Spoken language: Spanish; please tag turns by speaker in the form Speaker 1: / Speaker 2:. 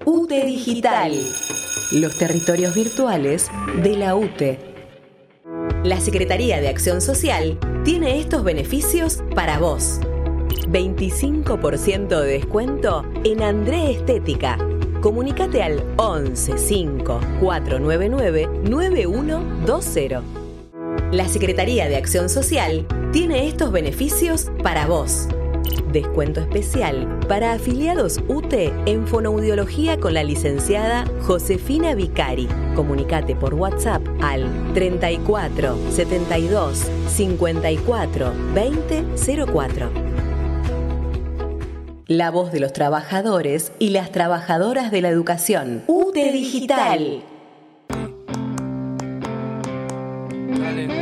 Speaker 1: UTE Digital. Los territorios virtuales de la UTE. La Secretaría de Acción Social tiene estos beneficios para vos. 25% de descuento en André Estética. Comunicate al 11 5 499 9120. La Secretaría de Acción Social tiene estos beneficios para vos. Descuento especial para afiliados UTE en fonoaudiología con la licenciada Josefina Vicari. Comunicate por WhatsApp al 34 72 54 20 04. La voz de los trabajadores y las trabajadoras de la educación. UTE Digital.